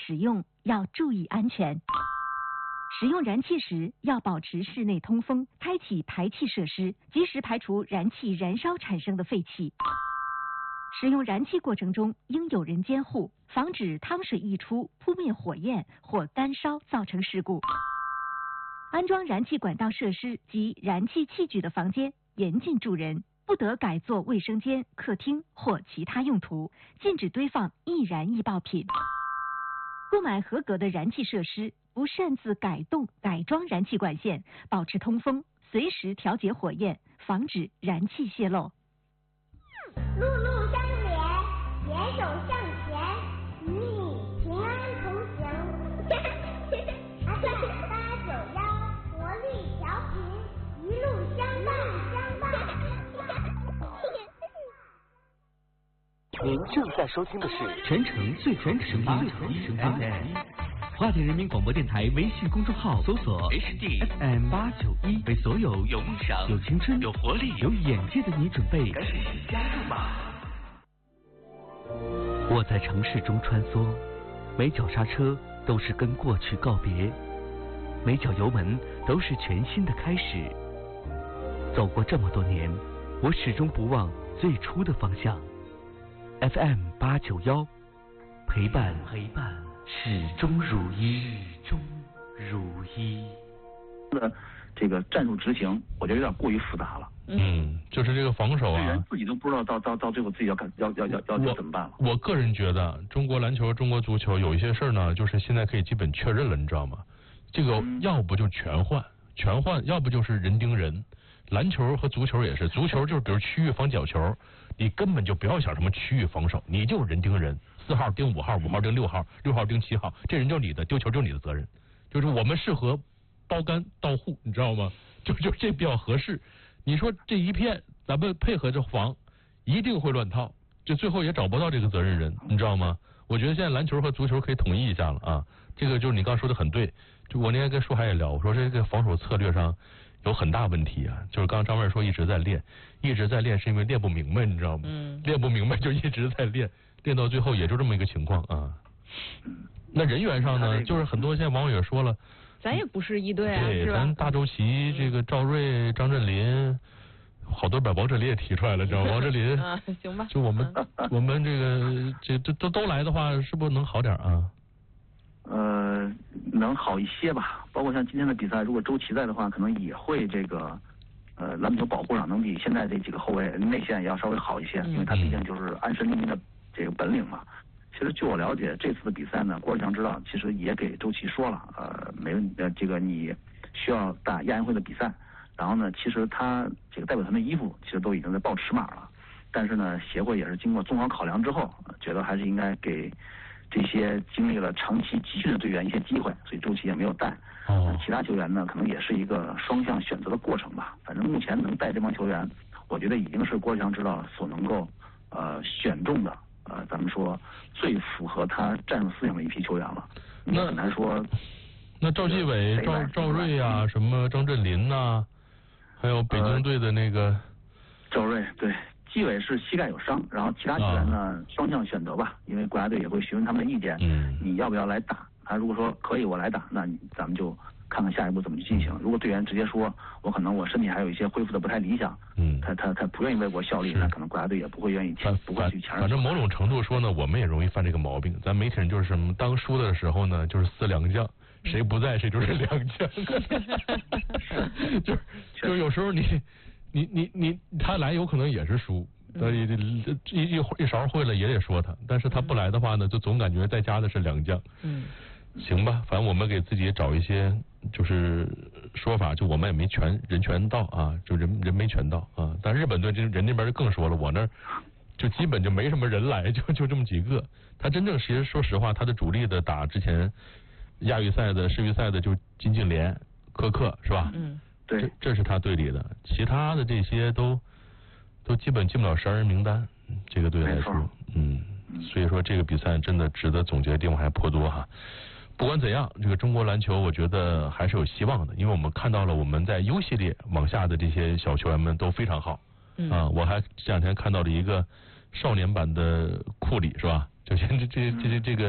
使用要注意安全。使用燃气时要保持室内通风，开启排气设施，及时排除燃气燃烧产生的废气。使用燃气过程中应有人监护，防止汤水溢出扑灭火焰或干烧造成事故。安装燃气管道设施及燃气器具的房间严禁住人，不得改作卫生间、客厅或其他用途，禁止堆放易燃易爆品。购买合格的燃气设施，不擅自改动、改装燃气管线，保持通风，随时调节火焰，防止燃气泄漏。 路路相连，携手向前，与你平安同行。FM891，活力调频，一路相伴。 您正在收听的是全城最全声音 FM 花莲人民广播电台微信公众号，搜索 HDFM891，为所有有梦想、有青春、有活力、有眼界的你准备，赶紧加入吧！我在城市中穿梭，每脚刹车都是跟过去告别，每脚油门都是全新的开始。走过这么多年，我始终不忘最初的方向。FM891，陪伴始终如一。 这个战术执行，我觉得有点过于复杂了。 就是这个防守啊， 人自己都不知道到最后自己要怎么办了。 我个人觉得，中国篮球、中国足球有一些事儿呢，就是现在可以基本确认了，你知道吗？这个要不就全换，要不就是人盯人。篮球和足球也是，足球就是比如区域防角球，你根本就不要想什么区域防守，你就人盯人，4号盯5号，5号盯6号，6号盯7号，这人就是你的，丢球就是你的责任。就是我们适合包干到户，你知道吗？就这比较合适。你说这一片咱们配合着防，一定会乱套，就最后也找不到这个责任人，你知道吗？我觉得现在篮球和足球可以统一一下了啊。这个就是你刚说的很对，就我那天跟舒海也聊，我说这个防守策略上有很大问题啊。就是刚刚张妹说一直在练是因为练不明白，你知道吗？练不明白就一直在练到最后也就这么一个情况啊。那人员上呢，就是很多现在网友也说了， 咱也不是一队啊， 对， 是吧？ 咱大周琦、这个赵睿、张镇麟，好多把王哲林也提出来了，知道吗？王哲林啊，行吧。 就我们这都来的话，是不是能好点啊？ 能好一些吧。包括像今天的比赛，如果周琦在的话，可能也会这个篮球保护上能比现在这几个后卫内线也要稍微好一些，因为他毕竟就是安身立命的这个本领嘛。其实据我了解，这次的比赛呢，郭志强指导其实也给周琦说了，没问题，这个你需要打亚运会的比赛。然后呢，其实他这个代表团的衣服其实都已经在报尺码了，但是呢，协会也是经过综合考量之后，觉得还是应该给这些经历了长期集训的队员一些机会，所以周琦也没有带。其他球员呢，可能也是一个双向选择的过程吧。反正目前能带这帮球员，我觉得已经是郭志强指导所能够选中的咱们说最符合他战术思想的一批球员了。你很难说。 那赵继伟、赵睿啊，什么张镇麟呐，还有北京队的那个赵睿，对，继伟是膝盖有伤，然后其他球员呢双向选择吧，因为国家队也会询问他们的意见，你要不要来打？他如果说可以我来打，那咱们就看看下一步怎么去进行。如果队员直接说我身体还有一些恢复的不太理想，他不愿意为国效力，那可能国家队也不会愿意不会去强。 反正某种程度说呢，我们也容易犯这个毛病。咱媒体人就是什么，当输的时候呢，就是4两将。谁不在谁就是两将，就有时候你他来有可能也是输，一勺会了也得说他，但是他不来的话呢，就总感觉在家的是两将。行吧，反正我们给自己找一些就是说法，就我们也没人全到啊，就人没全到啊。但日本队人那边就更说了，我那儿就基本就没什么人来，就这么几个。他真正其实说实话，他的主力的打之前。亚预赛的、世预赛的就金敬联、柯克是吧？ 对， 这是他队里的，其他的这些都基本进不了12人名单。这个队来说，所以说这个比赛真的值得总结的地方还颇多哈。不管怎样，这个中国篮球我觉得还是有希望的，因为我们看到了我们在 U 系列往下的这些小球员们都非常好。我还这两天看到了一个少年版的库里是吧？就这个。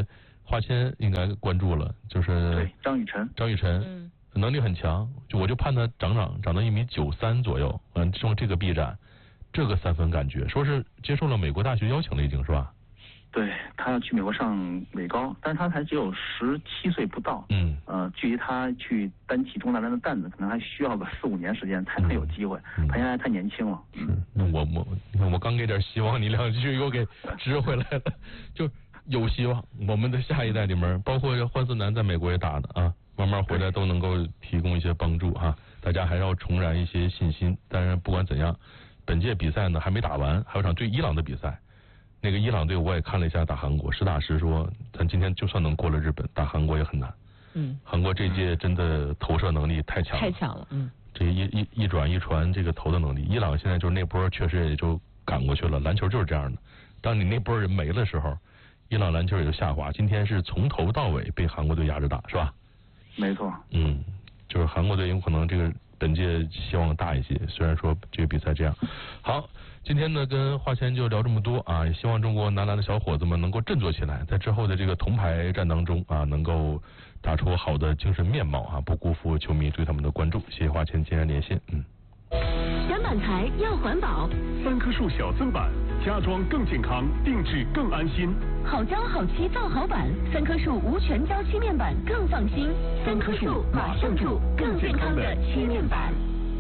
华谦应该关注了，就是对张雨晨， 能力很强，我就盼他长到1.93米左右，用这个臂展，这个3分感觉，说是接受了美国大学邀请了已经是吧？ 对，他要去美国上美高，但是他才只有17岁不到。距离他去担起中大南的担子，可能还需要个4、5年时间才能有机会。他现在太年轻了。 那我刚给点希望，你2句又给支回来了，就有希望。我们的下一代里面，包括换色男在美国也打的啊，慢慢回来都能够提供一些帮助啊。大家还要重燃一些信心。但是不管怎样，本届比赛呢还没打完，还有场对伊朗的比赛。那个伊朗队我也看了一下打韩国，实打实说，咱今天就算能过了日本，打韩国也很难。韩国这届真的投射能力太强了。这一转一传这个投的能力，伊朗现在就是那波确实也就赶过去了。篮球就是这样的，当你那波人没的时候，伊朗篮球也就下滑。今天是从头到尾被韩国队压着打，是吧？ 没错。 就是韩国队有可能这个本届希望大一些，虽然说这个比赛这样。好，今天呢跟华谦就聊这么多啊，也希望中国男篮的小伙子们能够振作起来，在之后的这个铜牌战当中啊，能够打出好的精神面貌啊，不辜负球迷对他们的关注。谢谢华谦今天连线。 选板材要环保 ，3棵树小增板，家装更健康，定制更安心。 好胶好漆造好板，3棵树无全胶漆面板更放心。3棵树马上住更健康的漆面板。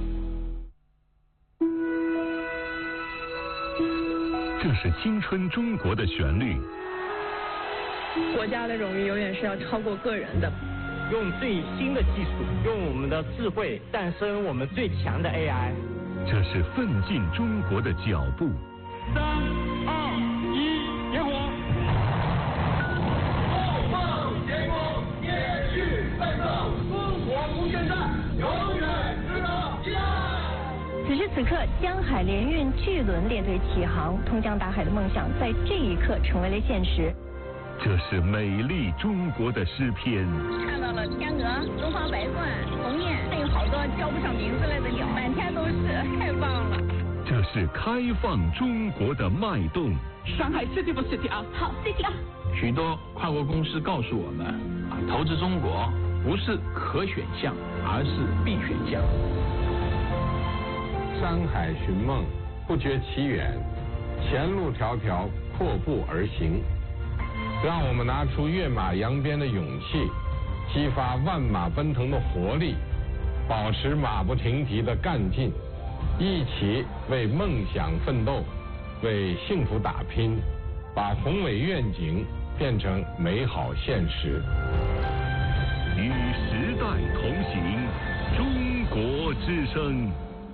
这是青春中国的旋律。 国家的荣誉永远是要超过个人的。 用最新的技术，用我们的智慧诞生我们最强的 AI。 这是奋进中国的脚步。 3、2、1，点火！后方前攻，延续奋斗，中国无限战，永远值得期待。 此时此刻，江海联运巨轮列队起航，通江达海的梦想在这一刻成为了现实。 这是美丽中国的诗篇。 看到了天鹅、东方白鹳、鸿雁，还有好多叫不上名字来的鸟，满天都是，太棒了。 这是开放中国的脉动。 上海 City 不 City 啊？好 City 啊！ 许多跨国公司告诉我们，投资中国不是可选项，而是必选项。 山海寻梦，不觉其远，前路迢迢，阔步而行。让我们拿出跃马扬鞭的勇气，激发万马奔腾的活力，保持马不停蹄的干劲，一起为梦想奋斗，为幸福打拼，把宏伟愿景变成美好现实。 与时代同行，中国之声。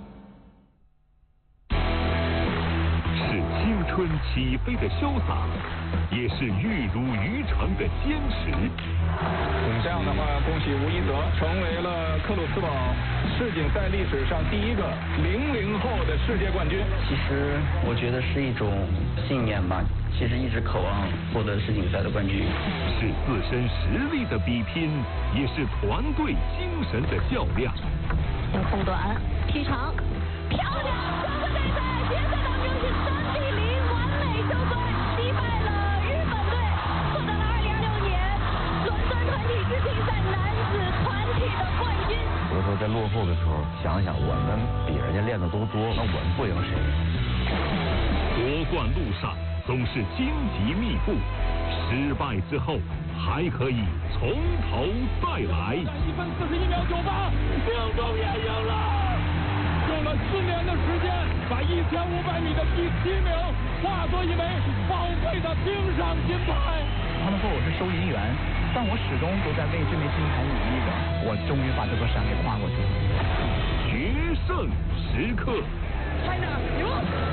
是青春起飞的潇洒，也是玉如渔场的坚持。 这样的话，恭喜吴一泽成为了克鲁斯堡世锦赛历史上第一个00后的世界冠军。 其实我觉得是一种信念吧，其实一直渴望获得世锦赛的冠军。 是自身实力的比拼，也是团队精神的较量。 空短，踢长，漂亮！决赛当中是3比0完美收队，击败了日本队，获得了2026年伦敦团体世锦赛男子团体的冠军。 有时候在落后的时候，想想我们比人家练的都多，那我们不赢谁？ 夺冠路上总是荆棘密布，失败之后还可以从头再来。 1分41秒98，命中也赢了。用了4年的时间，把1500米的第7名化作一枚宝贵的冰上金牌。 他们说我是收银员，但我始终都在为这枚金牌努力着。我终于把这座山给跨过去了。 决胜时刻。 China，牛！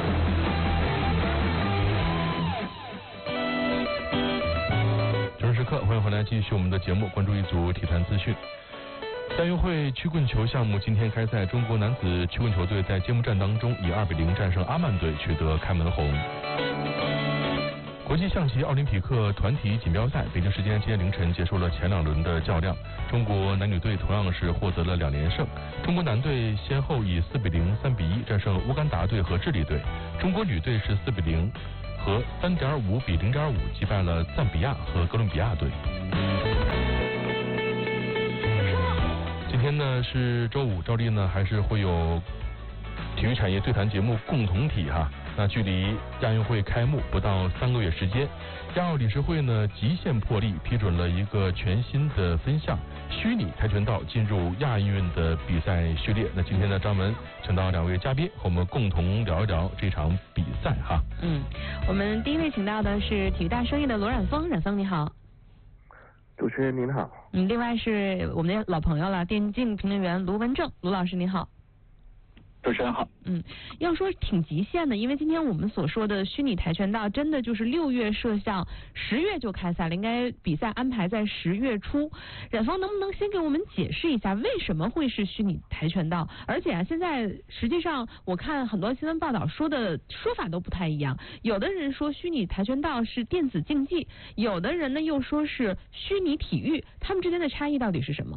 决胜时刻，欢迎回来继续我们的节目，关注一组体坛资讯。亚运会曲棍球项目今天开赛，中国男子曲棍球队在揭幕战当中以2比0战胜阿曼队，取得开门红。国际象棋奥林匹克团体锦标赛，北京时间今天凌晨结束了前2轮的较量，中国男女队同样是获得了2连胜。中国男队先后以4比0、3比1战胜乌干达队和智利队，中国女队是4比0 和3.5比0.5击败了赞比亚和哥伦比亚队。今天呢是周五，照例呢还是会有体育产业对谈节目共同体哈。那距离亚运会开幕不到3个月时间，亚奥理事会呢极限破例批准了一个全新的分项——虚拟跆拳道进入亚运的比赛序列。那今天呢，张文请到2位嘉宾和我们共同聊一聊这场比赛哈。 我们第一位请到的是体育大生意的罗冉峰，冉峰你好。 主持人您好。 另外是我们的老朋友了，电竞评论员卢文正，卢老师你好。 主持人好。 要说挺极限的，因为今天我们所说的虚拟跆拳道真的就是6月设项，10月就开赛了，应该比赛安排在10月初。冉峰能不能先给我们解释一下为什么会是虚拟跆拳道？而且现在实际上我看很多新闻报道说法都不太一样，有的人说虚拟跆拳道是电子竞技，有的人呢又说是虚拟体育，他们之间的差异到底是什么？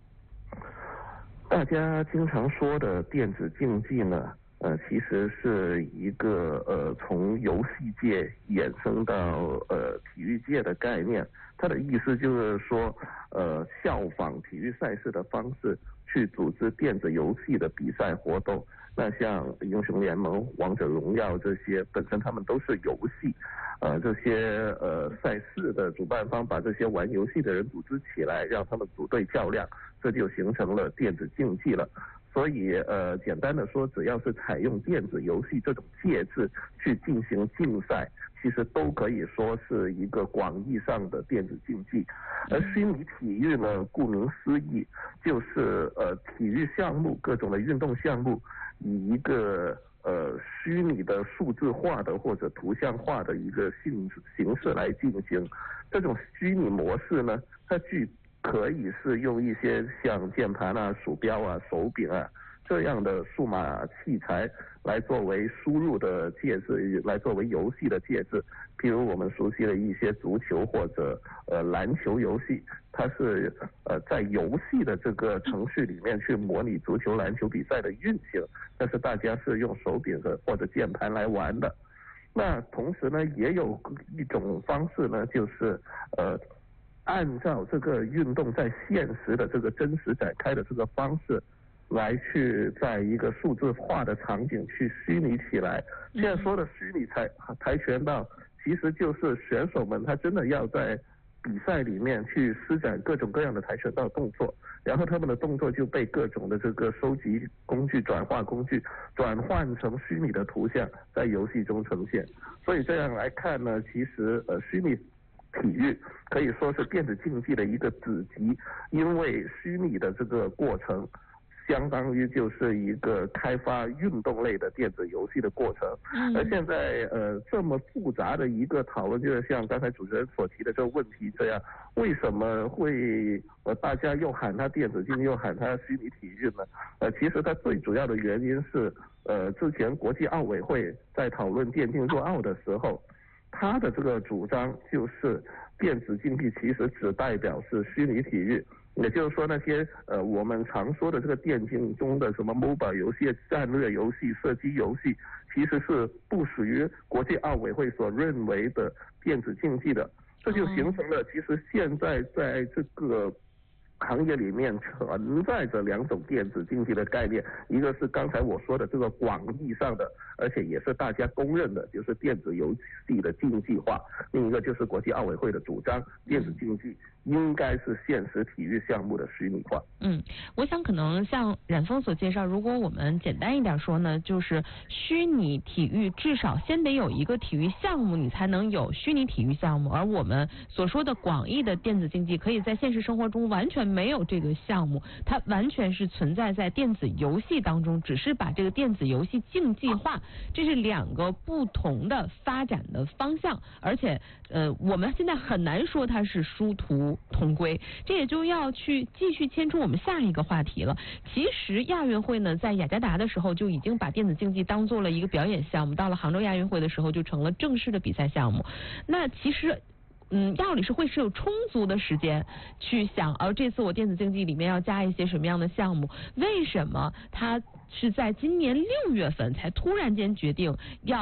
大家经常说的电子竞技呢，其实是一个从游戏界衍生到体育界的概念。它的意思就是说，效仿体育赛事的方式去组织电子游戏的比赛活动。那像英雄联盟、王者荣耀这些，本身他们都是游戏。这些赛事的主办方把这些玩游戏的人组织起来，让他们组队较量，这就形成了电子竞技了。所以简单的说，只要是采用电子游戏这种介质去进行竞赛，其实都可以说是一个广义上的电子竞技。而虚拟体育呢，顾名思义，就是体育项目，各种的运动项目，以一个虚拟的数字化的或者图像化的一个形式来进行。这种虚拟模式呢，它可以是用一些像键盘啊、鼠标啊、手柄啊这样的数码器材来作为输入的介质，来作为游戏的介质。譬如我们熟悉的一些足球或者篮球游戏，它是在游戏的这个程序里面去模拟足球、篮球比赛的运行，但是大家是用手柄或者键盘来玩的。那同时呢，也有一种方式呢，就是按照这个运动在现实的这个真实展开的这个方式，来去在一个数字化的场景去虚拟起来。现在说的虚拟跆拳道，其实就是选手们他真的要在比赛里面去施展各种各样的跆拳道动作，然后他们的动作就被各种的这个收集工具、转化工具转换成虚拟的图像，在游戏中呈现。所以这样来看呢，其实虚拟体育可以说是电子竞技的一个子集，因为虚拟的这个过程相当于就是一个开发运动类的电子游戏的过程。而现在这么复杂的一个讨论，就是像刚才主持人所提的这个问题这样，为什么会大家又喊它电子竞技又喊它虚拟体育呢？其实它最主要的原因是之前国际奥委会在讨论电竞入奥的时候，他的这个主张就是电子竞技其实只代表是虚拟体育，也就是说那些我们常说的这个电竞中的什么 MOBA 游戏、战略游戏、射击游戏，其实是不属于国际奥委会所认为的电子竞技的。这就形成了其实现在在这个行业里面存在着2种电子竞技的概念，一个是刚才我说的这个广义上的，而且也是大家公认的，就是电子游戏的竞技化；另一个就是国际奥委会的主张，电子竞技应该是现实体育项目的虚拟化。 我想可能像冉峰所介绍，如果我们简单一点说呢，就是虚拟体育至少先得有一个体育项目，你才能有虚拟体育项目，而我们所说的广义的电子竞技，可以在现实生活中完全没有这个项目，它完全是存在在电子游戏当中，只是把这个电子游戏竞技化，这是2个不同的发展的方向。而且我们现在很难说它是殊途同归，这也就要去继续牵出我们下一个话题了。其实亚运会呢，在雅加达的时候就已经把电子竞技当做了一个表演项目，到了杭州亚运会的时候就成了正式的比赛项目。那其实亚奥理事会是有充足的时间去想，这次我电子竞技里面要加一些什么样的项目？为什么它是在今年6月份才突然间决定要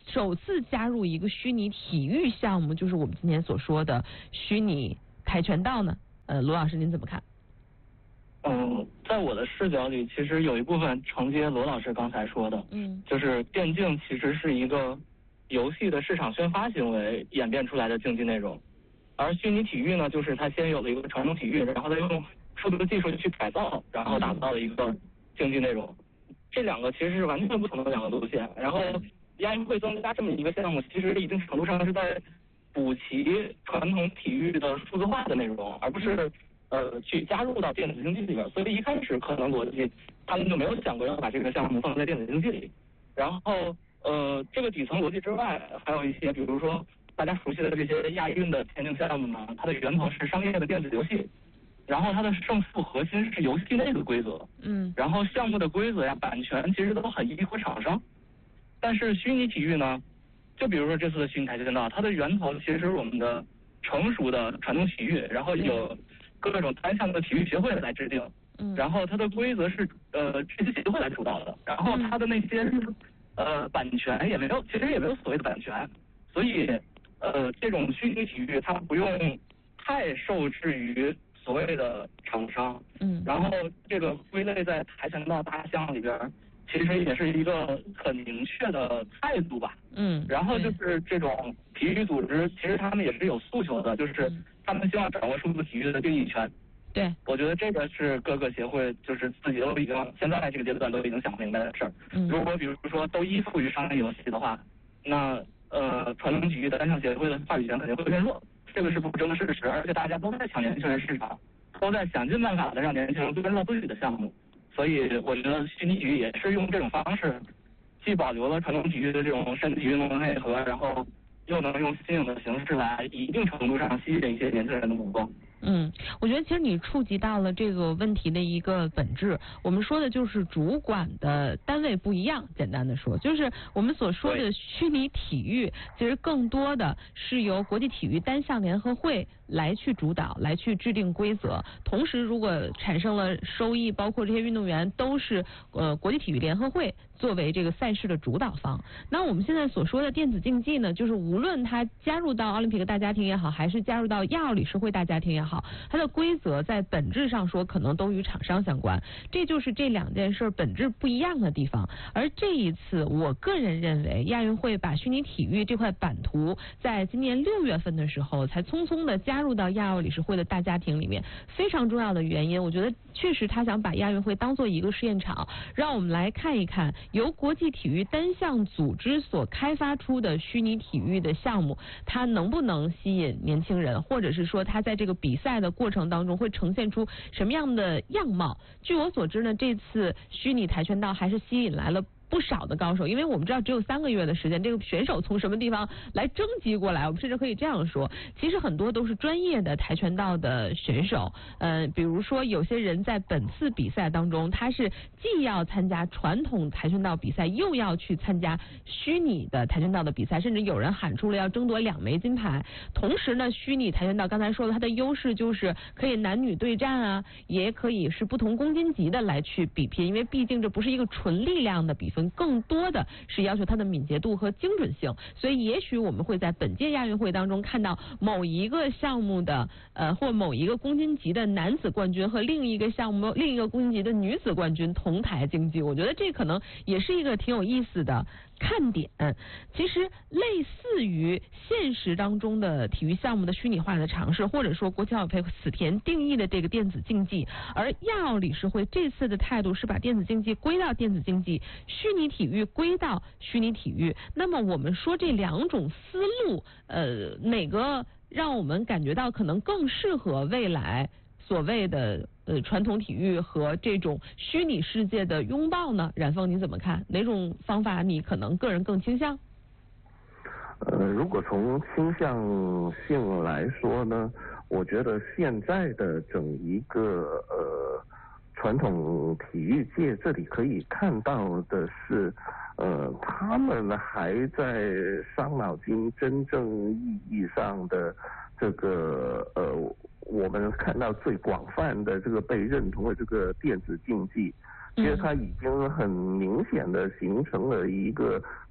首次加入一个虚拟体育项目，就是我们今天所说的虚拟跆拳道呢？罗老师您怎么看？ 在我的视角里，其实有一部分承接罗老师刚才说的，就是电竞其实是一个游戏的市场宣发行为演变出来的竞技内容，而虚拟体育呢，就是它先有了一个传统体育，然后它用数字技术去改造，然后打造了一个竞技内容。这两个其实是完全不同的两个路线。然后亚运会增加这么一个项目，其实一定程度上是在补齐传统体育的数字化的内容，而不是去加入到电子竞技里边。所以一开始可能逻辑他们就没有想过要把这个项目放在电子竞技里。然后这个底层逻辑之外，还有一些比如说大家熟悉的这些亚运的田径项目呢，它的源头是商业的电子游戏，然后它的胜负核心是游戏内的规则，然后项目的规则呀、版权其实都很依附厂商。但是虚拟体育呢，就比如说这次的虚拟跆拳道，它的源头其实是我们的成熟的传统体育，然后有各种单项的体育协会来制定，然后它的规则是这些协会来主导的，然后它的那些版权也没有，其实也没有所谓的版权，所以这种虚拟体育它不用太受制于所谓的厂商，然后这个归类在跆拳道大项里边，其实也是一个很明确的态度吧，然后就是这种体育组织，其实他们也是有诉求的，就是他们希望掌握数字体育的定义权。 对， 我觉得这个是各个协会就是自己都已经现在这个阶段都已经想明白的事儿。如果比如说都依附于商业游戏的话，那传统体育的单项协会的话语权肯定会变弱，这个是不争的事实。而且大家都在抢年轻人市场，都在想尽办法的让年轻人关注到自己的项目，所以我觉得虚拟体育也是用这种方式，既保留了传统体育的这种身体运动的内核，然后又能用新颖的形式来一定程度上吸引一些年轻人的目光。 我觉得其实你触及到了这个问题的一个本质。我们说的就是主管的单位不一样，简单的说，就是我们所说的虚拟体育，其实更多的是由国际体育单项联合会来去主导，来去制定规则。同时，如果产生了收益，包括这些运动员都是国际体育联合会作为这个赛事的主导方。那我们现在所说的电子竞技呢，就是无论它加入到奥林匹克大家庭也好，还是加入到亚奥理事会大家庭也好，它的规则在本质上说可能都与厂商相关，这就是这两件事本质不一样的地方。而这一次我个人认为亚运会把虚拟体育这块版图在今年6月份的时候才匆匆的加入到亚奥理事会的大家庭里面，非常重要的原因，我觉得确实他想把亚运会当做一个试验场，让我们来看一看由国际体育单项组织所开发出的虚拟体育的项目，它能不能吸引年轻人，或者是说它在这个比赛的过程当中会呈现出什么样的样貌。据我所知呢，这次虚拟跆拳道还是吸引来了不少的高手，因为我们知道只有3个月的时间，这个选手从什么地方来征集过来，我们甚至可以这样说，其实很多都是专业的跆拳道的选手。比如说有些人在本次比赛当中，他是既要参加传统跆拳道比赛，又要去参加虚拟的跆拳道的比赛，甚至有人喊出了要争夺2枚金牌。同时呢，虚拟跆拳道刚才说了，它的优势就是可以男女对战啊，也可以是不同公斤级的来去比拼，因为毕竟这不是一个纯力量的比分，更多的是要求它的敏捷度和精准性。所以也许我们会在本届亚运会当中看到某一个项目的或某一个公斤级的男子冠军和另一个项目另一个公斤级的女子冠军同台竞技，我觉得这可能也是一个挺有意思的看点。其实类似于现实当中的体育项目的虚拟化的尝试，或者说国际奥委会此前定义的这个电子竞技，而亚奥理事会这次的态度是把电子竞技归到电子竞技，虚拟体育归到虚拟体育。那么我们说这两种思路，哪个让我们感觉到可能更适合未来所谓的传统体育和这种虚拟世界的拥抱呢？冉峰你怎么看？哪种方法你可能个人更倾向？ 如果从倾向性来说呢，我觉得现在的整一个传统体育界这里可以看到的是，他们还在伤脑筋，真正意义上的这个我们看到最广泛的这个被认同的这个电子竞技，其实它已经很明显的形成了一个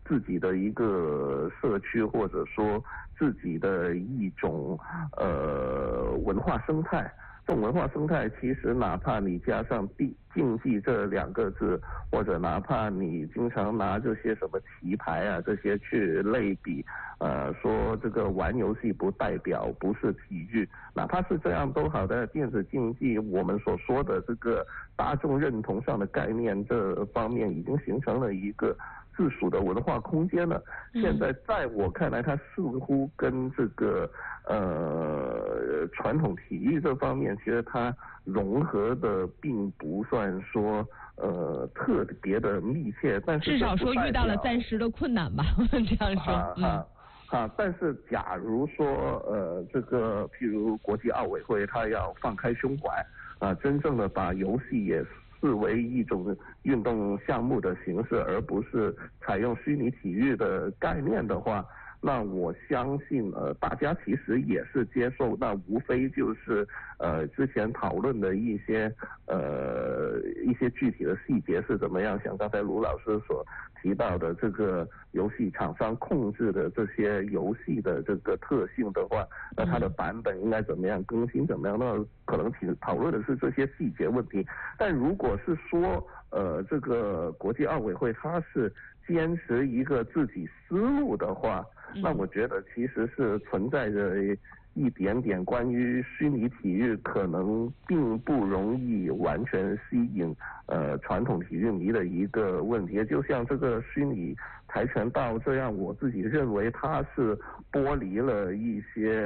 自己的一个社区，或者说自己的一种文化生态。这种文化生态其实哪怕你加上竞技这2个字，或者哪怕你经常拿这些什么棋牌啊这些去类比，说这个玩游戏不代表不是体育，哪怕是这样都好的电子竞技，我们所说的这个大众认同上的概念这方面已经形成了一个自属的文化空间了。现在在我看来，它似乎跟这个传统体育这方面，其实它融合的并不算说特别的密切，但是至少说遇到了暂时的困难吧，这样说。 但是假如说这个譬如国际奥委会它要放开胸怀真正的把游戏也视为一种运动项目的形式，而不是采用虚拟体育的概念的话，那我相信大家其实也是接受，那无非就是之前讨论的一些具体的细节是怎么样，像刚才卢老师所提到的这个游戏厂商控制的这些游戏的这个特性的话，那它的版本应该怎么样更新怎么样，那可能讨论的是这些细节问题。但如果是说这个国际奥委会它是坚持一个自己思路的话，那我觉得其实是存在着一点点关于虚拟体育可能并不容易完全吸引传统体育迷的一个问题。就像这个虚拟跆拳道这样，我自己认为它是剥离了一些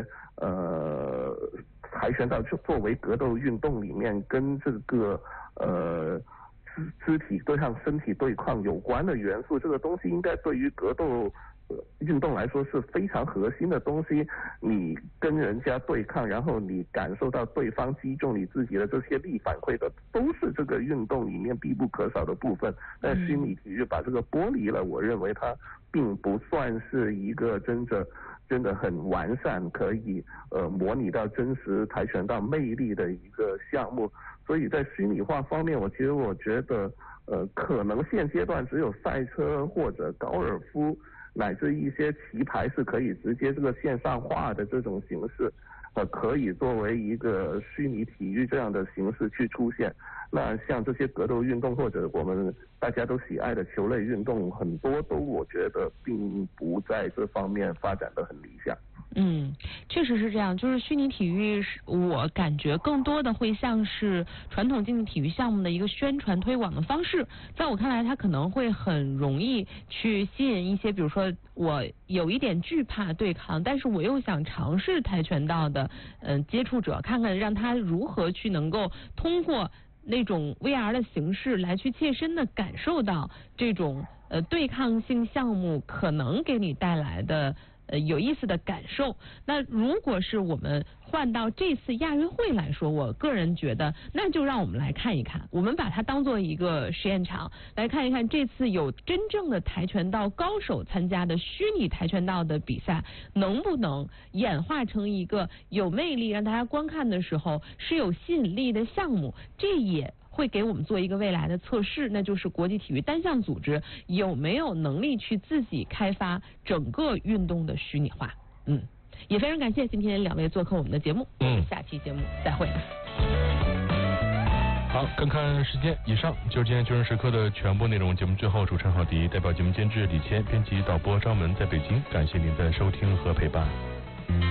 跆拳道作为格斗运动里面跟这个肢体对抗、身体对抗有关的元素，这个东西应该对于格斗运动来说是非常核心的东西。你跟人家对抗，然后你感受到对方击中你自己的这些力反馈的，都是这个运动里面必不可少的部分。但虚拟体育把这个剥离了，我认为它并不算是一个真的很完善，可以模拟到真实跆拳道魅力的一个项目。所以在虚拟化方面，我觉得可能现阶段只有赛车或者高尔夫乃至一些棋牌是可以直接这个线上化的这种形式，可以作为一个虚拟体育这样的形式去出现。那像这些格斗运动或者我们大家都喜爱的球类运动，很多都我觉得并不在这方面发展得很理想。 确实是这样，就是虚拟体育我感觉更多的会像是传统竞技体育项目的一个宣传推广的方式。在我看来，它可能会很容易去吸引一些比如说我有一点惧怕对抗，但是我又想尝试跆拳道的接触者，看看让他如何去能够通过那种 VR 的形式来去切身的感受到这种对抗性项目可能给你带来的有意思的感受。那如果是我们换到这次亚运会来说，我个人觉得那就让我们来看一看，我们把它当做一个实验场来看一看，这次有真正的跆拳道高手参加的虚拟跆拳道的比赛能不能演化成一个有魅力让大家观看的时候是有吸引力的项目。这也会给我们做一个未来的测试，那就是国际体育单项组织有没有能力去自己开发整个运动的虚拟化。也非常感谢今天2位做客我们的节目，我们下期节目再会。 好，看时间，以上就是今天就任时刻的全部内容。节目最后，主持人郝迪代表节目监制李谦，编辑导播张文在北京，感谢您的收听和陪伴。